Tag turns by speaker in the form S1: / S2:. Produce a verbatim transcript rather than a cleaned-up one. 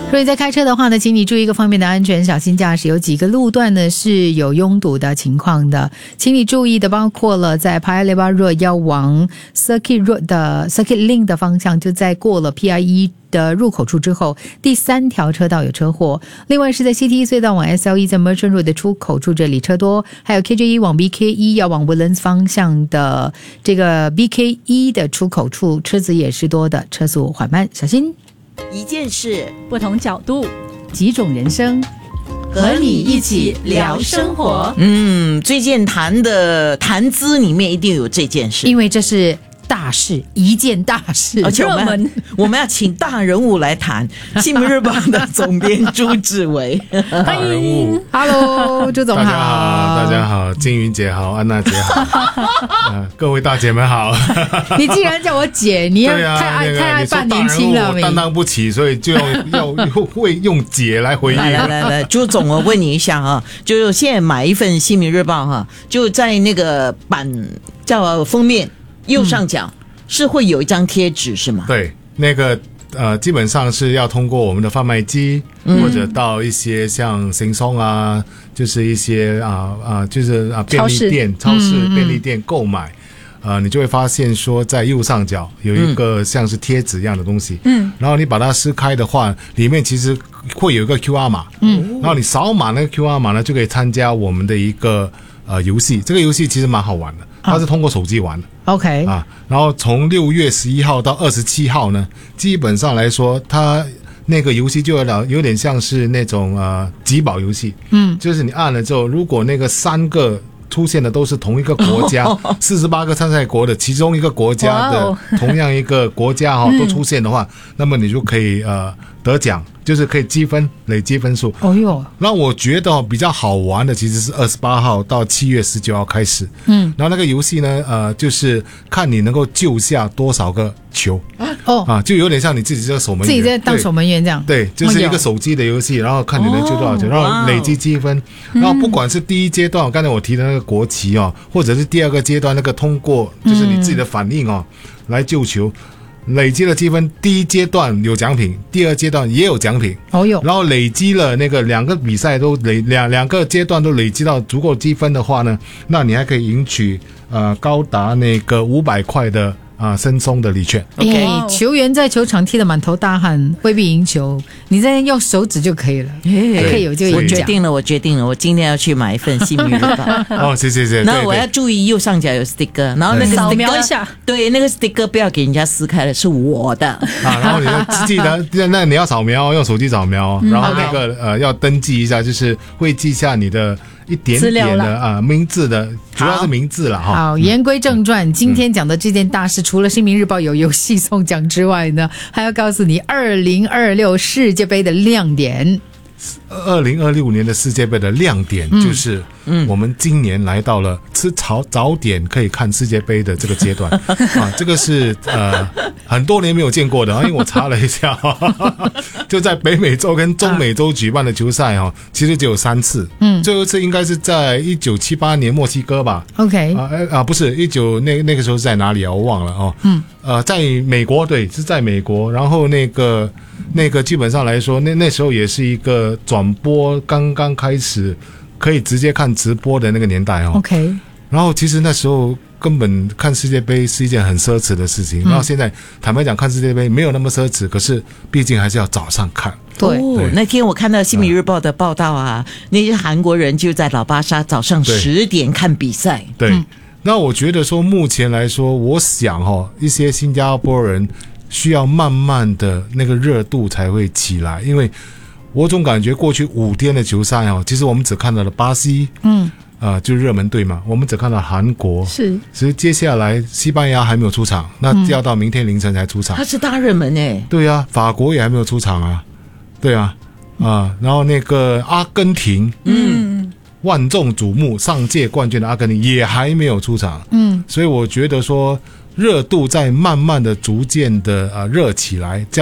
S1: 如果你在开车的话呢，请你注意一个方面的安全，小心驾驶。有几个路段呢是有拥堵的情况的，请你注意的包括了在 Paya Lebar Road 要往 Circuit Road 的 Circuit Link 的方向，就在过了 P I E 的入口处之后，第三条车道有车祸。另外是在 C T E 隧道往 S L E 在 Merchant Road 的出口处，这里车多。还有 K J E 往 B K E 要往 Woodlands 方向的这个 B K E 的出口处，车子也是多的，车速缓慢，小心。
S2: 一件事，
S3: 不同角度，
S1: 几种人生，
S3: 和你一起聊生活。
S2: 嗯，最近谈的谈资里面一定有这件事，
S1: 因为这是大事，一件大事，
S2: 而且我们我们要请大人物来谈。新闻日报的总编朱志伟，
S4: 大人物
S1: ，Hello， 朱总好，
S4: 大家好，大家好，金云姐好，安娜姐好，呃、各位大姐们好。
S1: 你既然叫我姐，你要太爱、啊那个、太爱扮年轻了，
S4: 我担当不起，所以就要要会用姐来回应。
S2: 来来来来，朱总，我问你一下啊，就现在买一份新民日报哈，就在那个版叫封面。右上角、嗯、是会有一张贴纸是吗？
S4: 对，那个呃，基本上是要通过我们的贩卖机，嗯、或者到一些像行松啊，就是一些啊啊、呃呃，就是啊便利店、超市、超市便利店购买。呃，你就会发现说，在右上角有一个像是贴纸一样的东西，嗯，然后你把它撕开的话，里面其实会有一个 Q R 码，嗯，然后你扫码那个 Q R 码呢，就可以参加我们的一个呃游戏。这个游戏其实蛮好玩的，它是通过手机玩的。
S1: OK
S4: 啊，然后从六月十一号到二十七号呢，基本上来说，它那个游戏就有有点像是那种呃集宝游戏，嗯，就是你按了之后，如果那个三个出现的都是同一个国家，四十八个参赛国的其中一个国家的同样一个国家哈、哦、都出现的话，那么你就可以呃得奖。就是可以积分累积分数。
S1: 哦哟，
S4: 那我觉得、哦、比较好玩的其实是二十八号到七月十九号开始。嗯，然后那个游戏呢，呃，就是看你能够救下多少个球。哦啊，就有点像你自己这个守门员，
S1: 自己在当守门员这样。
S4: 对，就是一个手机的游戏，然后看你能救多少球，哦、然后累积积分。然后不管是第一阶段，刚才我提的那个国旗哦，或者是第二个阶段那个通过，就是你自己的反应哦，嗯、来救球。累积了积分，第一阶段有奖品，第二阶段也有奖品。
S1: 哦哟，
S4: 然后累积了那个两个比赛都累两两个阶段都累积到足够积分的话呢，那你还可以赢取呃高达那个五百块的啊、呃，深松的礼券。
S1: OK，、欸、球员在球场踢得满头大汗，未必赢球，你再用手指就可以了，还可以有这个。
S2: 我决定了，我决定了，我今天要去买一份新民日报。
S4: 哦，谢谢谢谢。
S2: 然后我要注意右上角有 sticker， 然后那个 sticker
S3: 扫描一下，
S2: 对，那个 sticker 不要给人家撕开了，是我的。啊，
S4: 然后你要记得，那你要扫描，用手机扫描，然后那个、嗯、呃要登记一下，就是会记下你的。一点点的啊、呃，名字的，主要是名字了哈。
S1: 好，言归正传，今天讲的这件大事，嗯、除了《新民日报》有游戏送奖之外呢，还要告诉你二零二六世界杯的亮点。
S4: 二零二六年的世界杯的亮点就是，嗯，我们今年来到了吃早早点可以看世界杯的这个阶段啊，这个是呃很多年没有见过的啊，因为我查了一下，呵呵就在北美洲跟中美洲举办的球赛哦，其实只有三次，嗯，最后一次应该是在一九七八年墨西哥吧
S1: ，OK
S4: 啊啊不是一九那那个时候是在哪里啊？我忘了哦，嗯，呃，在美国对，是在美国，然后那个。那个基本上来说，那那时候也是一个转播刚刚开始，可以直接看直播的那个年代哦。
S1: OK。
S4: 然后其实那时候根本看世界杯是一件很奢侈的事情。嗯、然后现在坦白讲，看世界杯没有那么奢侈，可是毕竟还是要早上看。
S1: 对，
S2: 哦、
S4: 对
S2: 那天我看到《新民日报》的报道啊，嗯、那些韩国人就在老巴沙早上十点看比赛。
S4: 对。对嗯、那我觉得说，目前来说，我想哦，一些新加坡人。需要慢慢的那个热度才会起来，因为我总感觉过去五天的球赛哦，其实我们只看到了巴西，嗯，啊、呃，就是热门队嘛，我们只看到韩国，
S1: 是，
S4: 其实接下来西班牙还没有出场，那要到明天凌晨才出场，
S2: 他是大热门诶，
S4: 对啊，法国也还没有出场啊，对啊，啊，然后那个阿根廷，嗯。万众瞩目上届冠军的阿根廷也还没有出场，嗯，所以我觉得说热度在慢慢的逐渐的呃热起来。